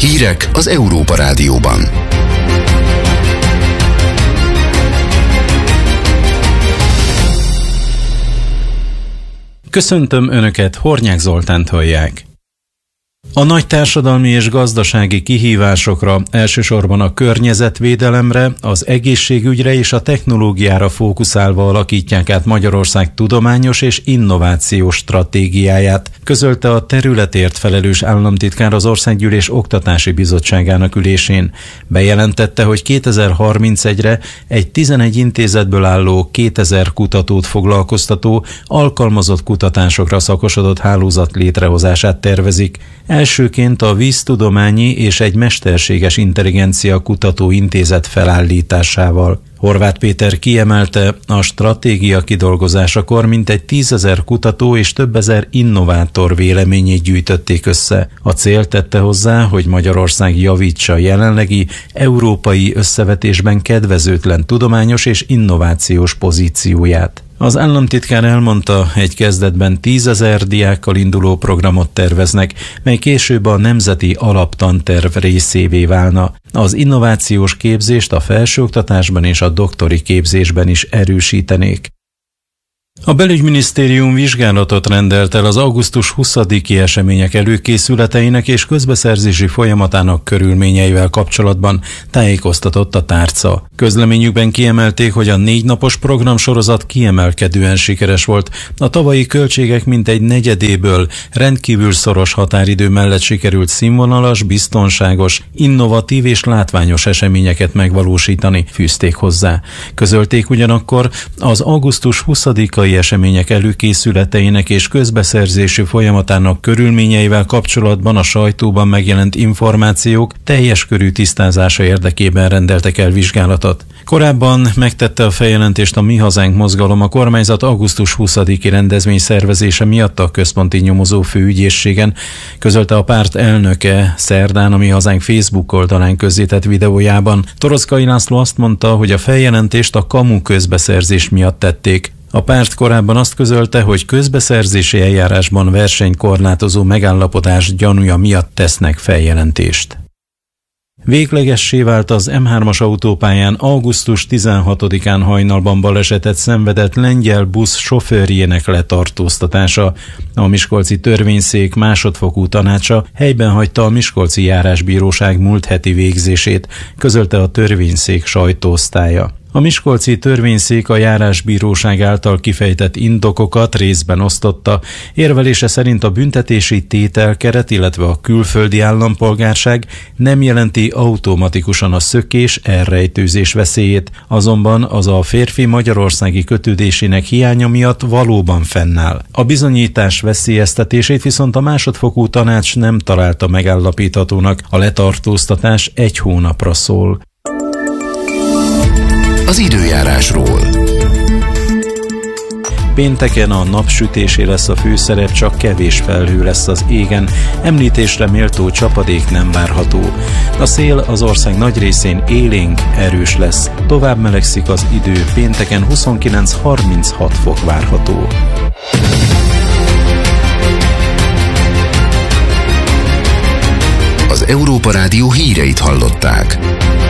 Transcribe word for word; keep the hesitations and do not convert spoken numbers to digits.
Hírek az Európa Rádióban. Köszöntöm Önöket, Hornyák Zoltánt hallják. A nagy társadalmi és gazdasági kihívásokra, elsősorban a környezetvédelemre, az egészségügyre és a technológiára fókuszálva alakítják át Magyarország tudományos és innovációs stratégiáját, közölte a területért felelős államtitkár az Országgyűlés Oktatási Bizottságának ülésén. Bejelentette, hogy kétezer-harmincegyre egy tizenegy intézetből álló kétezer kutatót foglalkoztató, alkalmazott kutatásokra szakosodott hálózat létrehozását tervezik. Elsőként a víztudományi és egy mesterséges intelligencia kutatóintézet felállításával. Horváth Péter kiemelte, a stratégia kidolgozásakor mintegy tízezer kutató és több ezer innovátor véleményét gyűjtötték össze. A cél, tette hozzá, hogy Magyarország javítsa jelenlegi európai összevetésben kedvezőtlen tudományos és innovációs pozícióját. Az államtitkár elmondta, egy kezdetben tízezer diákkal induló programot terveznek, mely később a nemzeti alaptanterv részévé válna. Az innovációs képzést a felsőoktatásban és a doktori képzésben is erősítenék. A Belügyminisztérium vizsgálatot rendelt el az augusztus huszadiki események előkészületeinek és közbeszerzési folyamatának körülményeivel kapcsolatban, tájékoztatott a tárca. Közleményükben kiemelték, hogy a négy napos programsorozat kiemelkedően sikeres volt. A tavalyi költségek mintegy negyedéből rendkívül szoros határidő mellett sikerült színvonalas, biztonságos, innovatív és látványos eseményeket megvalósítani, fűzték hozzá. Közölték ugyanakkor, az augusztus huszadikai események előkészületeinek és közbeszerzési folyamatának körülményeivel kapcsolatban a sajtóban megjelent információk teljes körű tisztázása érdekében rendeltek el vizsgálatot. Korábban megtette a feljelentést a Mi Hazánk mozgalom a kormányzat augusztus huszadiki rendezvény szervezése miatt a központi nyomozó főügyészségen, közölte a párt elnöke szerdán a Mi Hazánk Facebook oldalán közzétett videójában. Torockai László azt mondta, hogy a feljelentést a kamu közbeszerzés miatt tették. A párt korábban azt közölte, hogy közbeszerzési eljárásban versenykorlátozó megállapodás gyanúja miatt tesznek feljelentést. Véglegessé vált az em hármas autópályán augusztus tizenhatodikán hajnalban balesetet szenvedett lengyel busz sofőrjének letartóztatása. A miskolci törvényszék másodfokú tanácsa helyben hagyta a miskolci járásbíróság múlt heti végzését, közölte a törvényszék sajtóosztálya. A miskolci törvényszék a járásbíróság által kifejtett indokokat részben osztotta. Érvelése szerint a büntetési tételkeret, illetve a külföldi állampolgárság nem jelenti automatikusan a szökés, elrejtőzés veszélyét, azonban az a férfi magyarországi kötődésének hiánya miatt valóban fennáll. A bizonyítás veszélyeztetését viszont a másodfokú tanács nem találta megállapíthatónak, a letartóztatás egy hónapra szól. Az időjárásról. Pénteken a napsütésé lesz a főszerep, csak kevés felhő lesz az égen, említésre méltó csapadék nem várható. A szél az ország nagy részén élénk, erős lesz, tovább melegszik az idő, pénteken huszonkilenc-harminchat fok várható. Az Európa Rádió híreit hallották.